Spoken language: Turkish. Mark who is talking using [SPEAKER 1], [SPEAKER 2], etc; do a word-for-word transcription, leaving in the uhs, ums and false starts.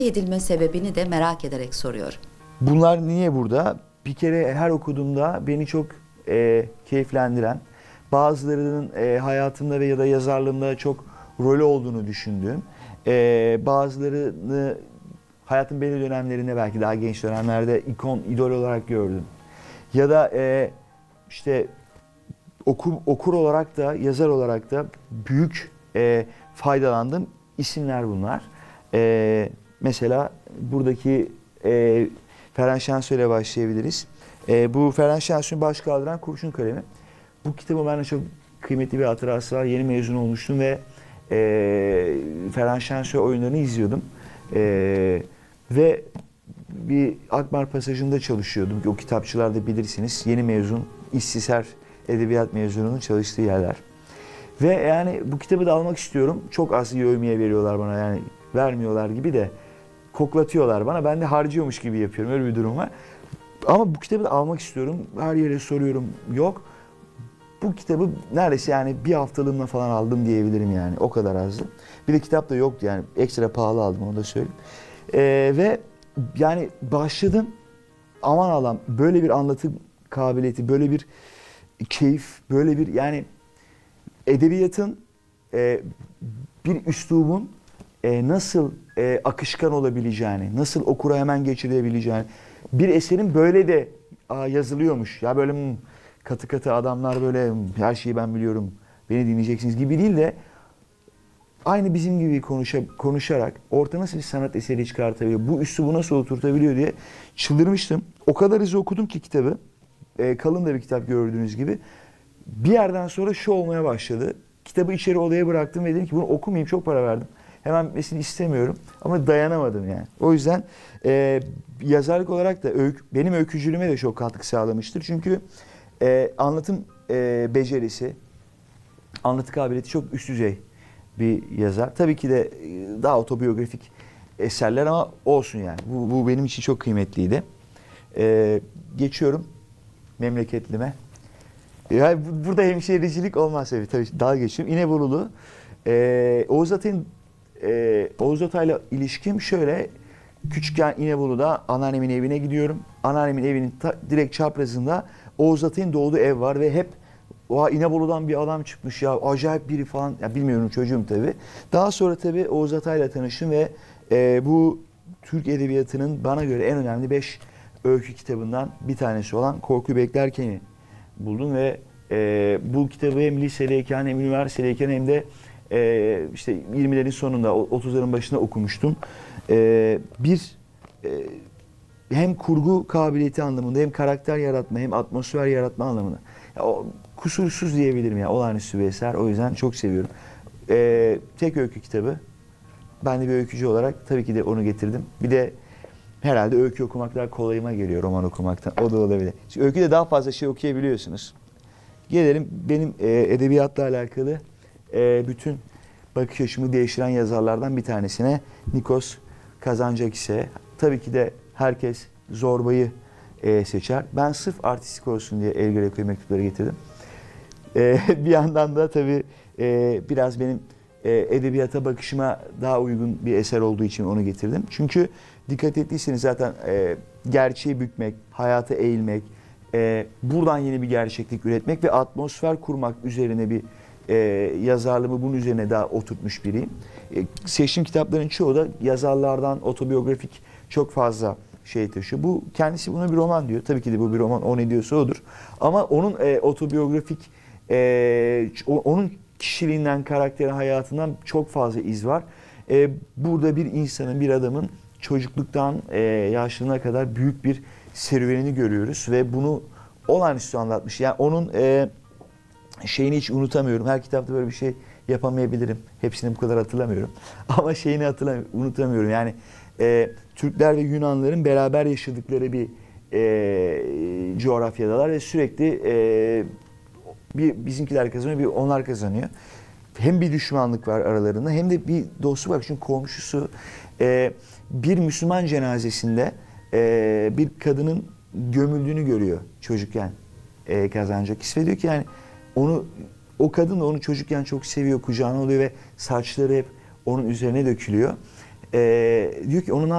[SPEAKER 1] edilme sebebini de merak ederek soruyorum.
[SPEAKER 2] Bunlar niye burada? Bir kere her okuduğumda beni çok e, keyiflendiren, bazılarının e, hayatımda ve ya da yazarlığımda çok rolü olduğunu düşündüğüm, e, bazılarını hayatın belli dönemlerinde, belki daha genç dönemlerde ikon, idol olarak gördüm. Ya da e, işte okur, okur olarak da, yazar olarak da büyük e, faydalandığım isimler bunlar. E, mesela buradaki e, Ferhan Şensoy ile başlayabiliriz. E, bu Ferhan Şensoy'un baş kaldıran Kurşun Kalemi. Bu kitabı bende çok kıymetli bir hatırası var. Yeni mezun olmuştum ve e, Ferhan Şensoy oyunlarını izliyordum. E, ve bir Akmar Pasajı'nda çalışıyordum. O kitapçılarda bilirsiniz. Yeni mezun, işsiz her edebiyat mezununun çalıştığı yerler. Ve yani bu kitabı da almak istiyorum. Çok az yevmiye veriyorlar bana, yani vermiyorlar gibi de koklatıyorlar bana. Ben de harcıyormuş gibi yapıyorum. Öyle bir durum var. Ama bu kitabı da almak istiyorum. Her yere soruyorum. Yok. Bu kitabı neredeyse yani bir haftalığımla falan aldım diyebilirim yani. O kadar azdı. Bir de kitap da yoktu yani. Ekstra pahalı aldım, onu da söyleyeyim. Ee, ve yani başladım. Aman Allah'ım, böyle bir anlatım kabiliyeti, böyle bir keyif, böyle bir yani edebiyatın, e, bir üslubun e, nasıl e, akışkan olabileceğini, nasıl okura hemen geçirebileceğini, bir eserin böyle de aa, yazılıyormuş. Ya böyle hmm, katı katı adamlar böyle hmm, her şeyi ben biliyorum, beni dinleyeceksiniz gibi değil de aynı bizim gibi konuşa, konuşarak orta nasıl bir sanat eseri çıkartabiliyor, bu üslubu nasıl oturtabiliyor diye çıldırmıştım. O kadar hızlı okudum ki kitabı. E, kalın da bir kitap gördüğünüz gibi. Bir yerden sonra şu olmaya başladı. Kitabı içeri odaya bıraktım ve dedim ki bunu okumayayım, çok para verdim. Hemen bitmesini istemiyorum ama dayanamadım yani. O yüzden e, yazarlık olarak da öykü, benim öykücülüğüme de çok katkı sağlamıştır. Çünkü e, anlatım e, becerisi, anlatı kabiliyeti çok üst düzey bir yazar. Tabii ki de daha otobiyografik eserler ama olsun yani. Bu, bu benim için çok kıymetliydi. E, geçiyorum memleketlime. Yani burada hemşehricilik olmaz tabii. Tabii dalga geçiyorum. İnebolulu. Ee, Oğuz Atay'ın e, Oğuz Atay'la ilişkim şöyle. Küçükken İnebolu'da anneannemin evine gidiyorum. Anneannemin evinin ta, direkt çaprazında Oğuz Atay'ın doğduğu ev var ve hep o İnebolu'dan bir adam çıkmış ya, acayip biri falan. Ya bilmiyorum, çocuğum tabii. Daha sonra tabii Oğuz Atay'la tanıştım ve e, bu Türk edebiyatının bana göre en önemli beş öykü kitabından bir tanesi olan Korku Beklerken'i buldum ve e, bu kitabı hem lisedeyken hem üniversitedeyken hem de e, işte yirmilerin sonunda, otuzların başında okumuştum. E, bir e, hem kurgu kabiliyeti anlamında, hem karakter yaratma, hem atmosfer yaratma anlamında. Ya, o, kusursuz diyebilirim ya, olağanüstü bir eser. O yüzden çok seviyorum. E, tek öykü kitabı. Ben de bir öykücü olarak tabii ki de onu getirdim. Bir de herhalde öykü okumak daha kolayıma geliyor roman okumaktan. O da olabilir. Şimdi öyküde daha fazla şey okuyabiliyorsunuz. Gelelim benim e, edebiyatla alakalı e, bütün bakış açımı değiştiren yazarlardan bir tanesine, Nikos Kazantzakis'e. Tabii ki de herkes Zorba'yı e, seçer. Ben sırf artistik olsun diye El Greco'yu mektupları getirdim. E, bir yandan da tabii e, biraz benim e, edebiyata bakışıma daha uygun bir eser olduğu için onu getirdim. Çünkü dikkat ettiyseniz zaten e, gerçeği bükmek, hayata eğilmek, e, buradan yeni bir gerçeklik üretmek ve atmosfer kurmak üzerine bir e, yazarlığımı bunun üzerine daha oturtmuş biriyim. E, seçtiğim kitapların çoğu da yazarlardan otobiyografik çok fazla şey taşıyor. Bu kendisi buna bir roman diyor. Tabii ki de bu bir roman, o ne diyorsa odur. Ama onun e, otobiyografik, e, onun kişiliğinden, karakteri, hayatından çok fazla iz var. E, burada bir insanın, bir adamın çocukluktan e, yaşlılığına kadar büyük bir serüvenini görüyoruz ve bunu olağanüstü anlatmış. Yani onun e, şeyini hiç unutamıyorum. Her kitapta böyle bir şey yapamayabilirim. Hepsini bu kadar hatırlamıyorum. Ama şeyini hatırlamıyorum, unutamıyorum. Yani e, Türkler ve Yunanların beraber yaşadıkları bir e, coğrafyadalar ve sürekli e, bir bizimkiler kazanıyor, bir onlar kazanıyor. Hem bir düşmanlık var aralarında, hem de bir dostluk var. Çünkü komşusu e, bir Müslüman cenazesinde e, bir kadının gömüldüğünü görüyor çocukken e, Kazantzakis ve diyor ki yani onu, o kadın da onu çocukken çok seviyor, kucağına oluyor ve saçları hep onun üzerine dökülüyor. E, diyor ki onun